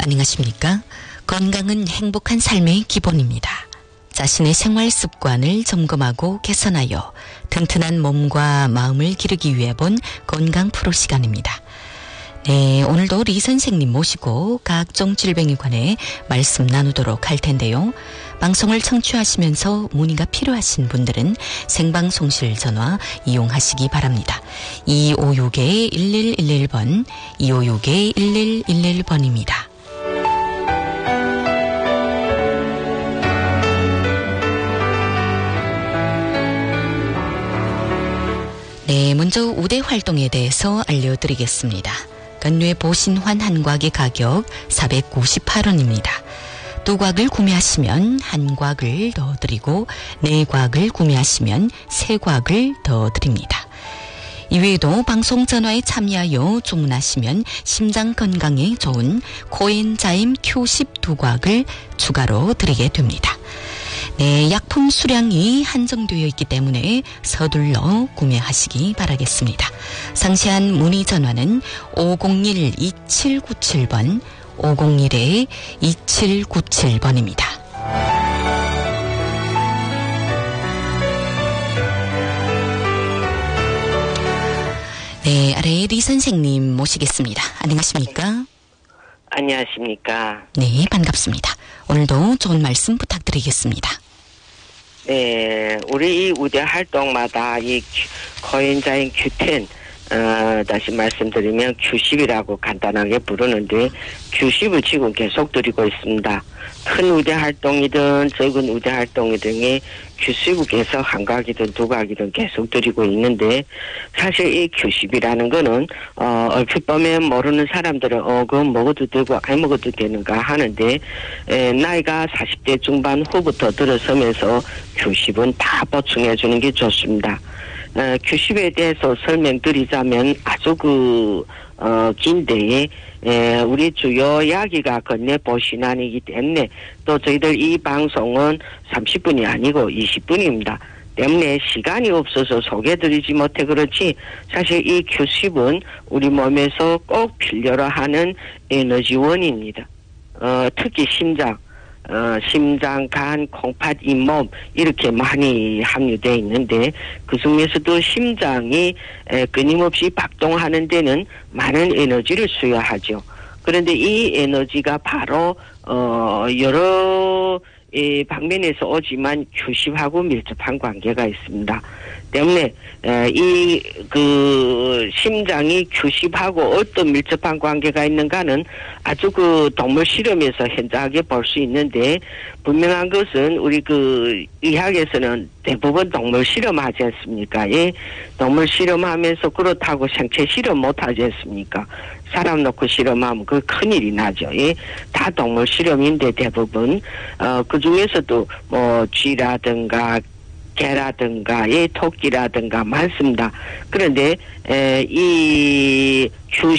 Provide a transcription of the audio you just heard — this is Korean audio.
안녕하십니까? 건강은 행복한 삶의 기본입니다. 자신의 생활 습관을 점검하고 개선하여 튼튼한 몸과 마음을 기르기 위해 본 건강 프로 시간입니다. 네, 오늘도 리 선생님 모시고 각종 질병에 관해 말씀 나누도록 할 텐데요. 방송을 청취하시면서 문의가 필요하신 분들은 생방송실 전화 이용하시기 바랍니다. 2561-1111번, 2561-1111번입니다. 네, 먼저 우대 활동에 대해서 알려드리겠습니다. 건뇌 보신환 한 곽의 가격 498원입니다. 두 곽을 구매하시면 한 곽을 더 드리고 네 곽을 구매하시면 세 곽을 더 드립니다. 이외에도 방송 전화에 참여하여 주문하시면 심장 건강에 좋은 코엔자임 Q10 두 곽을 추가로 드리게 됩니다. 네, 약품 수량이 한정되어 있기 때문에 서둘러 구매하시기 바라겠습니다. 상세한 문의 전화는 501-2797번, 501-2797번입니다. 네, 아래 리 선생님 모시겠습니다. 안녕하십니까? 안녕하십니까? 네, 반갑습니다. 오늘도 좋은 말씀 부탁드리겠습니다. 네, 우리 이 우대 활동마다 이 코엔자임 Q10, 다시 말씀드리면 Q10이라고 간단하게 부르는데, Q10을 지금 계속 드리고 있습니다. 큰 우대 활동이든 적은 우대 활동이든 Q10을 계속 한 각이든 두 각이든 계속 드리고 있는데, 사실 이 Q10이라는 거는 얼핏 보면 모르는 사람들은 그건 먹어도 되고 안 먹어도 되는가 하는데, 나이가 40대 중반 후부터 들어서면서 Q10은 다 보충해 주는 게 좋습니다. Q10에 대해서 설명드리자면 아주 긴데, 우리 주요 이야기가 건뇌 보신환이기 때문에 또 저희들 이 방송은 30분이 아니고 20분입니다. 때문에 시간이 없어서 소개드리지 못해 그렇지, 사실 이 Q10은 우리 몸에서 꼭 필요로 하는 에너지원입니다. 특히 심장, 간, 콩팥, 잇몸 이렇게 많이 함유되어 있는데, 그 중에서도 심장이 끊임없이 박동하는 데는 많은 에너지를 수요하죠. 그런데 이 에너지가 바로 여러 방면에서 오지만 Q10하고 밀접한 관계가 있습니다. 때문에 심장이 Q10하고 어떤 밀접한 관계가 있는가는 아주 동물 실험에서 현저하게 볼 수 있는데, 분명한 것은 우리 의학에서는 대부분 동물 실험하지 않습니까? 예, 동물 실험하면서 그렇다고 생체 실험 못하지 않습니까? 사람 놓고 실험하면 그 큰일이 나죠. 예, 다 동물 실험인데 대부분 그 중에서도 쥐라든가 개라든가 토끼라든가 많습니다. 그런데 이